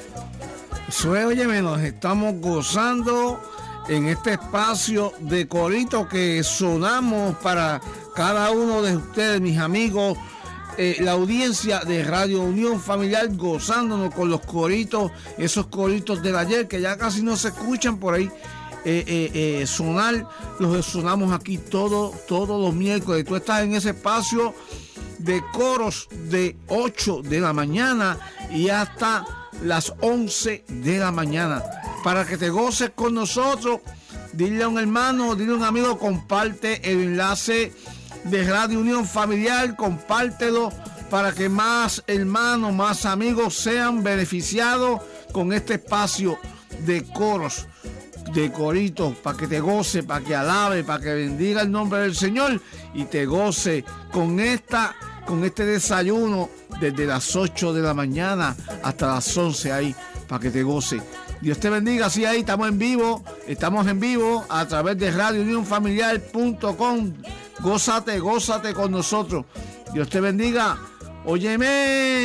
Eso es, óyeme, nos estamos gozando en este espacio de corito que sonamos para cada uno de ustedes, mis amigos, la audiencia de Radio Unión Familiar, gozándonos con los coritos, esos coritos del ayer que ya casi no se escuchan por ahí sonar, los sonamos aquí todos los miércoles. Tú estás en ese espacio de coros de 8 de la mañana y hasta las 11 de la mañana, para que te goces con nosotros. Dile a un hermano, dile a un amigo, comparte el enlace de Radio Unión Familiar, compártelo para que más hermanos, más amigos sean beneficiados con este espacio de coros, de coritos, para que te goce, para que alabe, para que bendiga el nombre del Señor y te goce con este desayuno desde las 8 de la mañana hasta las 11 ahí, para que te goce. Dios te bendiga. Sí, ahí estamos en vivo a través de radiounionfamiliar.com. Gózate con nosotros. Dios te bendiga. Óyeme.